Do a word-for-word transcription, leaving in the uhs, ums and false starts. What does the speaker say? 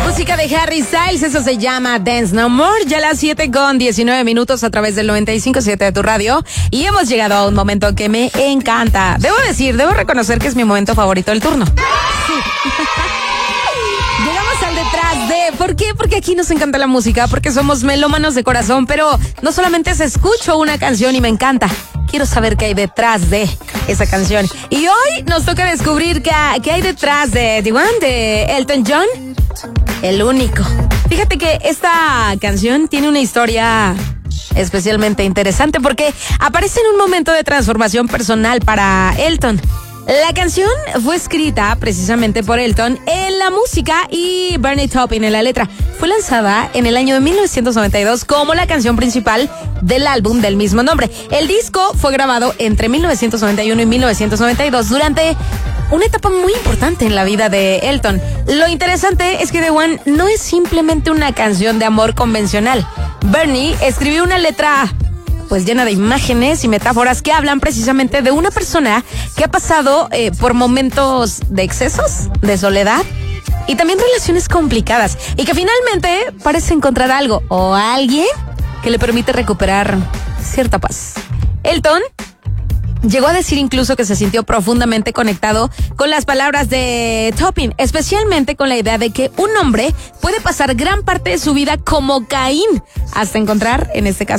Música de Harry Styles, eso se llama Dance No More. Ya a las siete con diecinueve minutos a través del noventa y cinco punto siete de tu radio. Y hemos llegado a un momento que me encanta. Debo decir, debo reconocer que es mi momento favorito del turno. Sí. Llegamos al detrás de... ¿Por qué? Porque aquí nos encanta la música, porque somos melómanos de corazón, pero no solamente se escucho una canción y me encanta. Quiero saber qué hay detrás de esa canción. Y hoy nos toca descubrir qué, qué hay detrás de The One, de Elton John. El único. Fíjate que esta canción tiene una historia especialmente interesante porque aparece en un momento de transformación personal para Elton. La canción fue escrita precisamente por Elton en la música y Bernie Taupin en la letra. Fue lanzada en el año de mil novecientos noventa y dos como la canción principal del álbum del mismo nombre. El disco fue grabado entre mil novecientos noventa y uno y mil novecientos noventa y dos durante una etapa muy importante en la vida de Elton. Lo interesante es que The One no es simplemente una canción de amor convencional. Bernie escribió una letra pues llena de imágenes y metáforas que hablan precisamente de una persona que ha pasado eh, por momentos de excesos, de soledad y también relaciones complicadas y que finalmente parece encontrar algo o alguien que le permite recuperar cierta paz. Elton llegó a decir incluso que se sintió profundamente conectado con las palabras de Taupin, especialmente con la idea de que un hombre puede pasar gran parte de su vida como Caín hasta encontrar, en este caso,